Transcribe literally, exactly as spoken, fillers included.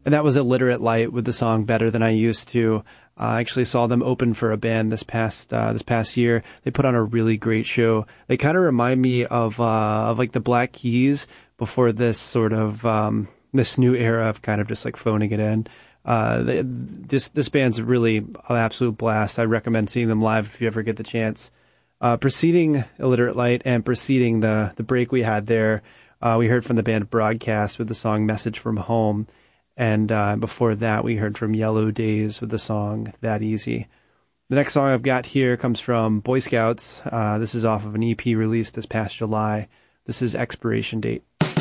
And that was Illiterate Light with the song Better Than I Used To. Uh, I actually saw them open for a band this past uh, this past year. They put on a really great show. They kind of remind me of uh, of like the Black Keys before this sort of um, this new era of kind of just like phoning it in. Uh, they, this this band's really an absolute blast. I recommend seeing them live if you ever get the chance. Uh, preceding Illiterate Light and preceding the the break we had there, uh, we heard from the band Broadcast with the song Message from Home. And uh, before that, we heard from Yellow Days with the song That Easy. The next song I've got here comes from Boy Scouts. Uh, this is off of an E P released this past July. This is Expiration Date.